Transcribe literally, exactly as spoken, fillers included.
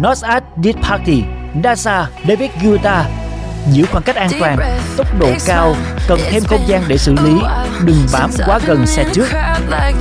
Not at this party. NASA, David Guetta. Giữ khoảng cách an toàn, tốc độ cao, cần thêm không gian để xử lý, đừng bám quá gần xe trước.